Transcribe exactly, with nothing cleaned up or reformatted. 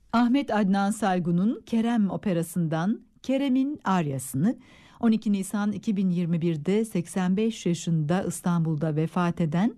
Ahmet Adnan Saygun'un Kerem operasından Kerem'in Aryasını on iki Nisan iki bin yirmi birde seksen beş yaşında İstanbul'da vefat eden